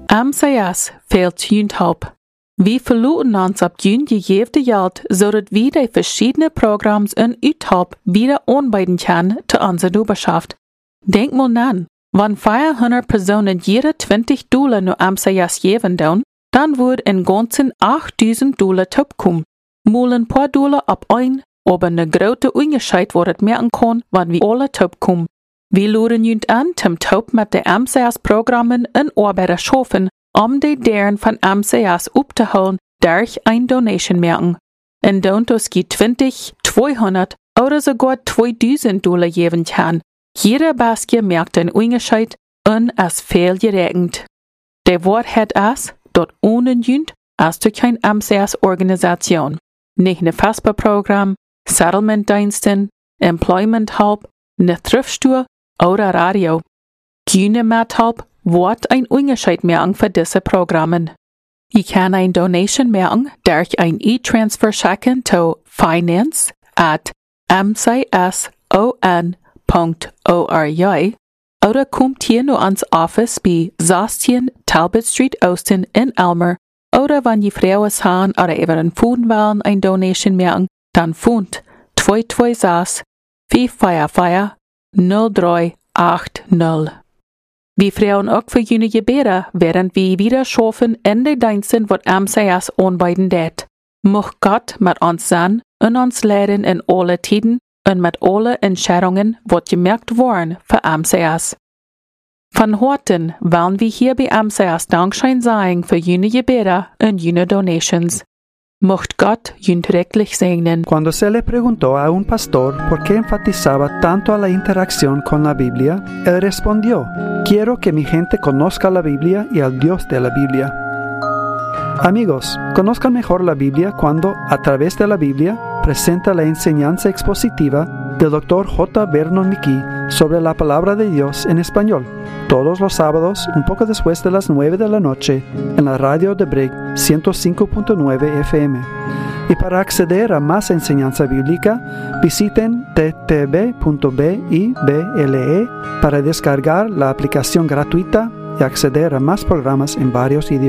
AMCS fehlt Jugendhelp. Wir verlassen uns ab Juni jede Jahr, zodat wir die verschiedenen Programme in Uithhelp wieder anbieten können zu unserer Oberschaft. Denk mal nach, wenn 400 Personen jede $20 nur AMCS geben tun, dann wird in ganzen $8.000 topkommen. Mal ein paar Dollar ab ein, aber eine große Unterschied wird es merken kann, wenn wir alle topkommen. Wir laden jünd an, zum Top mit den AMCS-Programmen in Arbeit schaffen, die deren von AMCS abzuholen, durch ein Donation merken. Und dann das geht 20, 200 oder sogar $2.000 geben kann. Jeder Basket merkt einen Unterschied und es fehlgeregnet. Der Wort hat es, dort ohne jünd, als durch keine AMCS-Organisation. Nicht ein FASPA-Programm, Settlement-Diensten, Employment-Help, eine Thriftstore oder Radio. Keine Mithelp wird ein Unterschied merken für diese Programme. Ich kann eine Donation merken durch ein E-Transfer schicken zu finance@mcson.org oder kommt hier nur ans Office bei 16 Talbot Street Austin in Elmer oder wenn die Frauen haben oder über den Food wollen eine Donation merken, dann Fund 226 444 0380. Wir freuen auch für jene Gebete, während wir wieder schaffen in den Diensten, was AMCS anbieten wird. Möge Gott mit uns sein und uns leiten in alle Tiden und mit allen Entscheidungen, was gemerkt wurden für AMCS. Von heute wollen wir hier bei AMCS Dankeschön sagen für jene Gebete und jene Donations. Möchte Gott reichlich segnen. Cuando se le preguntó a un pastor por qué enfatizaba tanto a la interacción con la Biblia, él respondió: quiero que mi gente conozca la Biblia y al Dios de la Biblia. Amigos, conozcan mejor la Biblia cuando, a través de la Biblia, presenta la enseñanza expositiva del Dr. J. Vernon McGee sobre la palabra de Dios en español, todos los sábados, un poco después de las 9 de la noche, en la radio de Brig 105.9 FM. Y para acceder a más enseñanza bíblica, visiten ttb.bible para descargar la aplicación gratuita y acceder a más programas en varios idiomas.